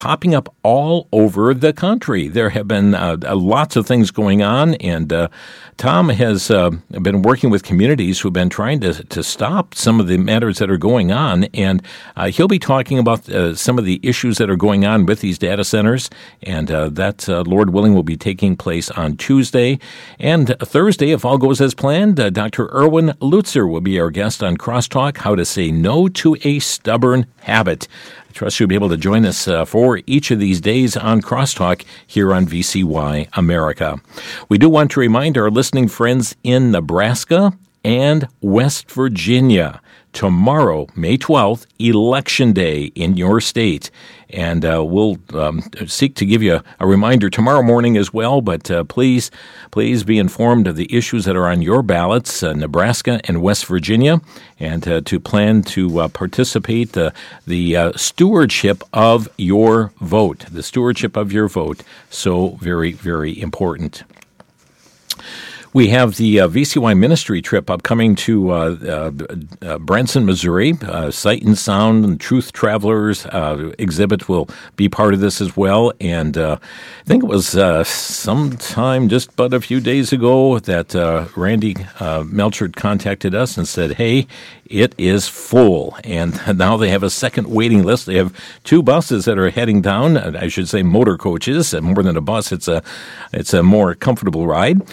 popping up all over the country. There have been lots of things going on, and Tom has been working with communities who have been trying to stop some of the matters that are going on, and he'll be talking about some of the issues that are going on with these data centers, and that, Lord willing, will be taking place on Tuesday. And Thursday, if all goes as planned, Dr. Erwin Lutzer will be our guest on Crosstalk, How to Say No to a Stubborn Habit. I trust you'll be able to join us for each of these days on Crosstalk here on VCY America. We do want to remind our listening friends in Nebraska and West Virginia, tomorrow, May 12th, Election Day in your state. And we'll seek to give you a reminder tomorrow morning as well, but please be informed of the issues that are on your ballots, Nebraska and West Virginia, and to plan to participate the stewardship of your vote. The stewardship of your vote, so very, very important. We have the VCY ministry trip upcoming to Branson, Missouri. Sight and Sound and Truth Travelers exhibit will be part of this as well. And I think it was sometime just but a few days ago that Randy Melchert contacted us and said, hey, it is full. And now they have a second waiting list. They have 2 buses that are heading down. I should say motor coaches. More than a bus, it's a more comfortable ride.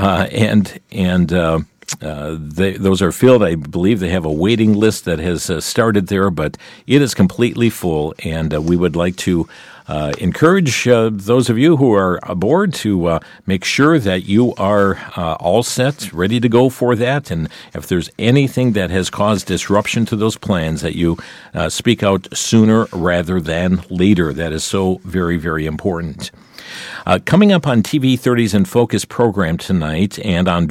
Those are filled. I believe they have a waiting list that has started there, but it is completely full, and we would like to encourage those of you who are aboard to make sure that you are all set, ready to go for that, and if there's anything that has caused disruption to those plans, that you speak out sooner rather than later. That is so very, very important. Coming up on TV 30's In Focus program tonight and on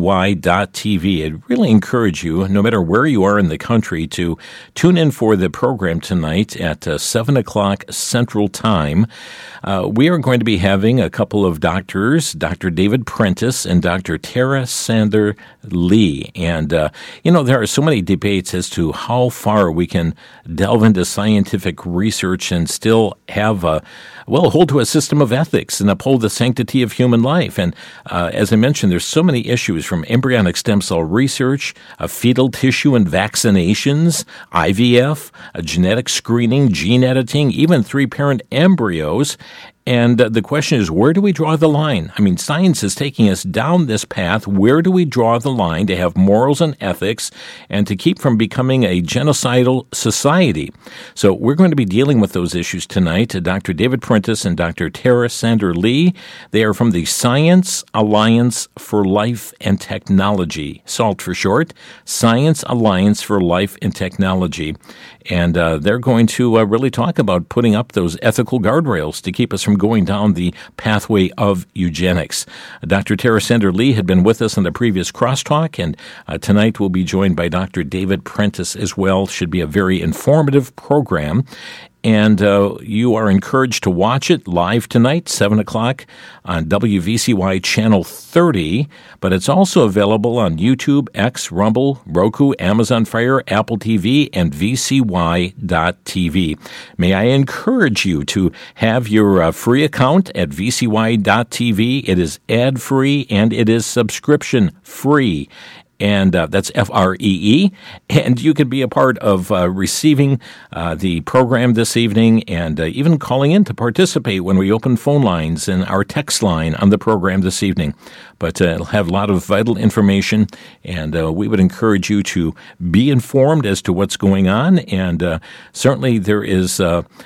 VCY.TV, I'd really encourage you, no matter where you are in the country, to tune in for the program tonight at 7 o'clock Central Time. We are going to be having a couple of doctors, Dr. David Prentice and Dr. Tara Sander Lee. And, there are so many debates as to how far we can delve into scientific research and still have hold to a system of ethics and uphold the sanctity of human life. And as I mentioned, there's so many issues from embryonic stem cell research, fetal tissue and vaccinations, IVF, genetic screening, gene editing, even 3-parent embryos. And the question is, where do we draw the line? I mean, science is taking us down this path. Where do we draw the line to have morals and ethics and to keep from becoming a genocidal society? So we're going to be dealing with those issues tonight. Dr. David Prentice and Dr. Tara Sander Lee, they are from the Science Alliance for Life and Technology, SALT for short, Science Alliance for Life and Technology. And they're going to really talk about putting up those ethical guardrails to keep us from going down the pathway of eugenics. Dr. Tara Sander Lee had been with us on the previous Crosstalk, and tonight we'll be joined by Dr. David Prentice as well. Should be a very informative program. And you are encouraged to watch it live tonight, 7 o'clock on WVCY Channel 30. But it's also available on YouTube, X, Rumble, Roku, Amazon Fire, Apple TV, and VCY.TV. May I encourage you to have your free account at VCY.TV. It is ad-free and it is subscription-free. And that's FREE, and you could be a part of receiving the program this evening and even calling in to participate when we open phone lines and our text line on the program this evening. But it'll have a lot of vital information, and we would encourage you to be informed as to what's going on. And certainly there is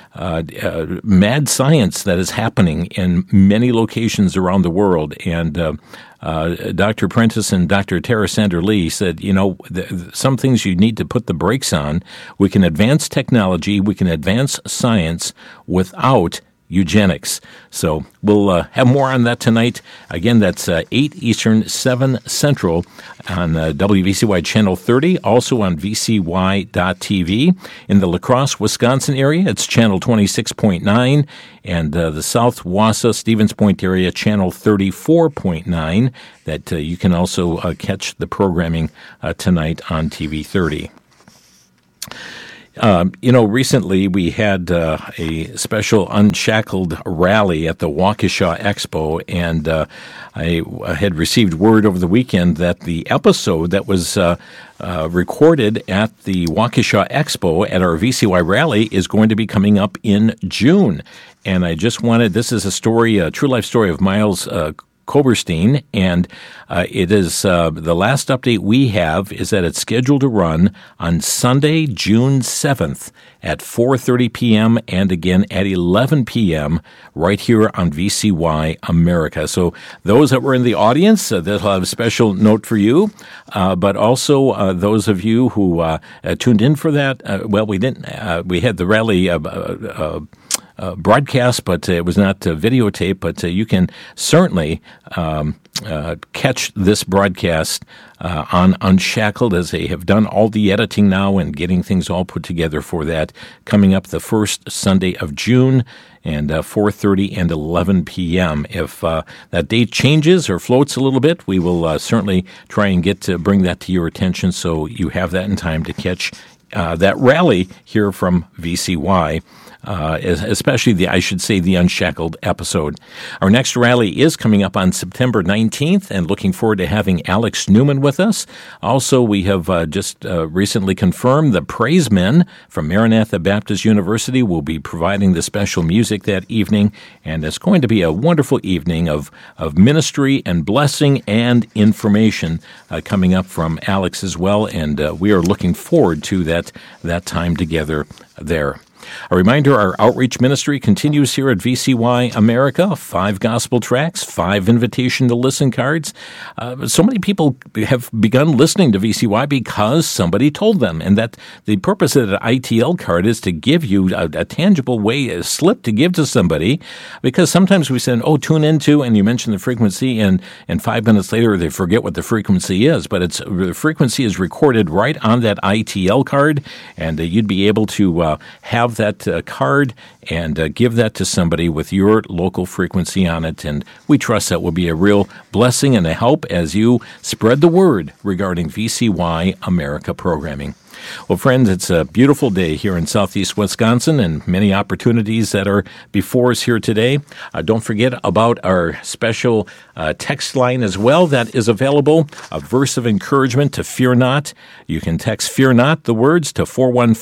mad science that is happening in many locations around the world, and Dr. Prentice and Dr. Tara Sander Lee said, some things you need to put the brakes on. We can advance technology, we can advance science without eugenics. So we'll have more on that tonight. Again, that's 8 Eastern, 7 Central on WVCY Channel 30, also on VCY.TV. In the La Crosse, Wisconsin area, it's Channel 26.9, and the South Wausau, Stevens Point area, Channel 34.9, that you can also catch the programming tonight on TV 30. Recently we had a special Unshackled rally at the Waukesha Expo, and I had received word over the weekend that the episode that was recorded at the Waukesha Expo at our VCY rally is going to be coming up in June. And I just wanted, this is a true life story of Miles Koberstein, and it is the last update we have is that it's scheduled to run on Sunday, June 7th at 4:30 p.m. and again at 11 p.m. right here on VCY America. So those that were in the audience, they'll have a special note for you, but also those of you who tuned in for that. We didn't. We had the rally broadcast, but it was not videotape. But you can certainly catch this broadcast on Unshackled, as they have done all the editing now and getting things all put together for that, coming up the first Sunday of June, and 4:30 and 11 p.m. If that date changes or floats a little bit, we will certainly try and bring that to your attention so you have that in time to catch that rally here from VCY. Especially the Unshackled episode. Our next rally is coming up on September 19th, and looking forward to having Alex Newman with us. Also, we have just recently confirmed the Praise Men from Maranatha Baptist University will be providing the special music that evening, and it's going to be a wonderful evening of ministry and blessing and information coming up from Alex as well, and we are looking forward to that time together there. A reminder, our outreach ministry continues here at VCY America. 5 gospel tracts, 5 invitation to listen cards. So many people have begun listening to VCY because somebody told them. And that the purpose of the ITL card is to give you a tangible way, a slip to give to somebody. Because sometimes we say, tune into, and you mention the frequency, and 5 minutes later they forget what the frequency is. But the frequency is recorded right on that ITL card, and you'd be able to have that card and give that to somebody with your local frequency on it. And we trust that will be a real blessing and a help as you spread the word regarding VCY America programming. Well, friends, it's a beautiful day here in southeast Wisconsin and many opportunities that are before us here today. Don't forget about our special text line as well that is available, a verse of encouragement to Fear Not. You can text Fear Not, the words, to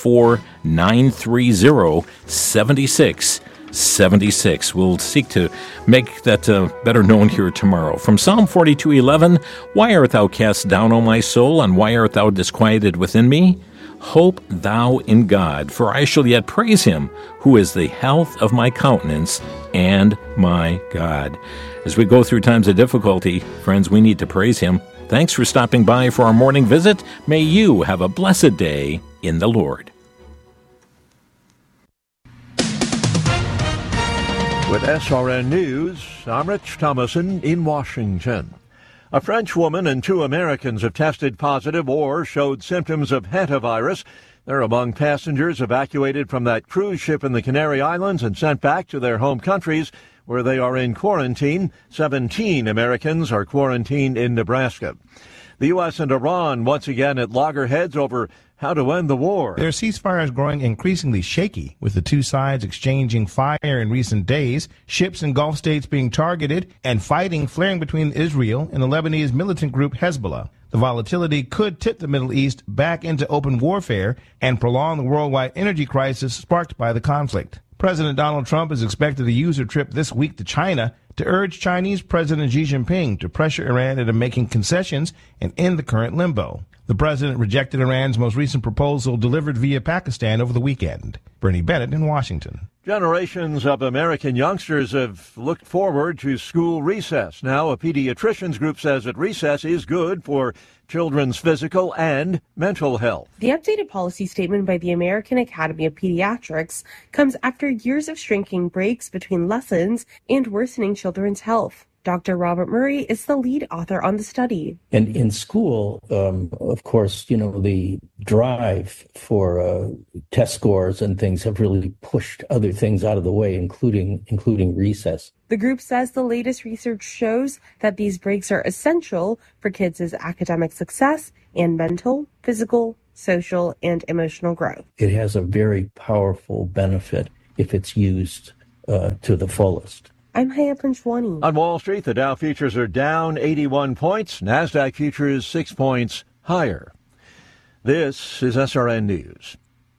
414-930-7676. We'll seek to make that better known here tomorrow. From Psalm 42:11, why art thou cast down, O my soul, and why art thou disquieted within me? Hope thou in God, for I shall yet praise him, who is the health of my countenance and my God. As we go through times of difficulty, friends, we need to praise him. Thanks for stopping by for our morning visit. May you have a blessed day in the Lord. With SRN News, I'm Rich Thomason in Washington. A French woman and 2 Americans have tested positive or showed symptoms of hantavirus. They're among passengers evacuated from that cruise ship in the Canary Islands and sent back to their home countries where they are in quarantine. 17 Americans are quarantined in Nebraska. The U.S. and Iran once again at loggerheads over how to end the war. Their ceasefire is growing increasingly shaky, with the two sides exchanging fire in recent days, ships in Gulf states being targeted, and fighting flaring between Israel and the Lebanese militant group Hezbollah. The volatility could tip the Middle East back into open warfare and prolong the worldwide energy crisis sparked by the conflict. President Donald Trump is expected to use a trip this week to China to urge Chinese President Xi Jinping to pressure Iran into making concessions and end the current limbo. The president rejected Iran's most recent proposal delivered via Pakistan over the weekend. Bernie Bennett in Washington. Generations of American youngsters have looked forward to school recess. Now, a pediatricians group says that recess is good for children's physical and mental health. The updated policy statement by the American Academy of Pediatrics comes after years of shrinking breaks between lessons and worsening children's health. Dr. Robert Murray is the lead author on the study. And in school, of course, the drive for test scores and things have really pushed other things out of the way, including recess. The group says the latest research shows that these breaks are essential for kids' academic success and mental, physical, social, and emotional growth. It has a very powerful benefit if it's used to the fullest. I'm Haya Panchwani. On Wall Street, the Dow futures are down 81 points. NASDAQ futures 6 points higher. This is SRN News.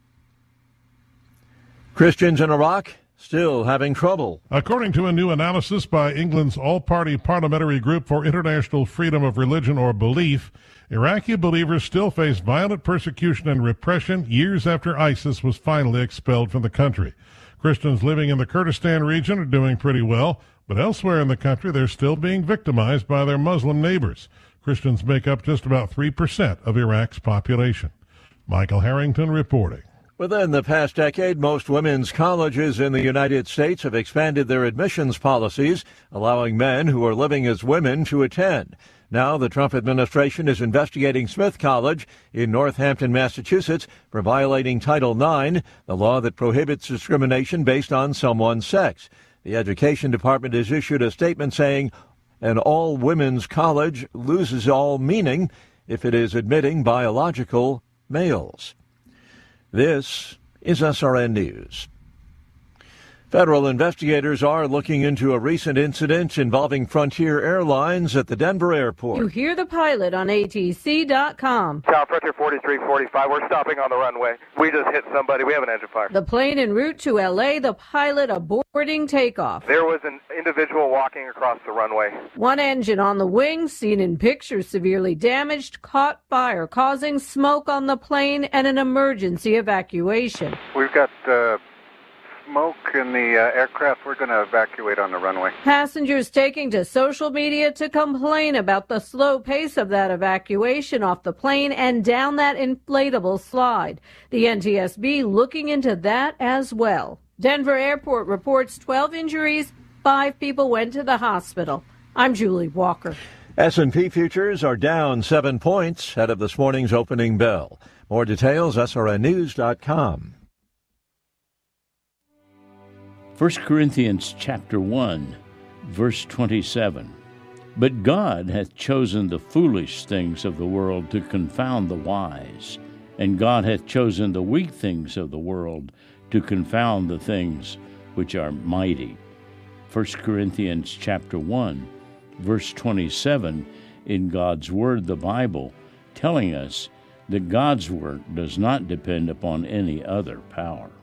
Christians in Iraq still having trouble. According to a new analysis by England's all-party parliamentary group for international freedom of religion or belief, Iraqi believers still face violent persecution and repression years after ISIS was finally expelled from the country. Christians living in the Kurdistan region are doing pretty well, but elsewhere in the country they're still being victimized by their Muslim neighbors. Christians make up just about 3% of Iraq's population. Michael Harrington reporting. Within the past decade, most women's colleges in the United States have expanded their admissions policies, allowing men who are living as women to attend. Now the Trump administration is investigating Smith College in Northampton, Massachusetts, for violating Title IX, the law that prohibits discrimination based on someone's sex. The Education Department has issued a statement saying an all-women's college loses all meaning if it is admitting biological males. This is SRN News. Federal investigators are looking into a recent incident involving Frontier Airlines at the Denver airport. You hear the pilot on ATC.com. Tower Frontier 4345, we're stopping on the runway. We just hit somebody. We have an engine fire. The plane en route to L.A., the pilot aborting takeoff. There was an individual walking across the runway. One engine on the wing, seen in pictures severely damaged, caught fire, causing smoke on the plane and an emergency evacuation. We've got smoke in the aircraft. We're going to evacuate on the runway. Passengers taking to social media to complain about the slow pace of that evacuation off the plane and down that inflatable slide. The NTSB looking into that as well. Denver Airport reports 12 injuries, 5 people went to the hospital. I'm Julie Walker. S&P futures are down 7 points ahead of this morning's opening bell. More details, srnnews.com. 1 Corinthians chapter 1, verse 27. But God hath chosen the foolish things of the world to confound the wise, and God hath chosen the weak things of the world to confound the things which are mighty. 1 Corinthians chapter 1, verse 27 in God's Word, the Bible, telling us that God's work does not depend upon any other power.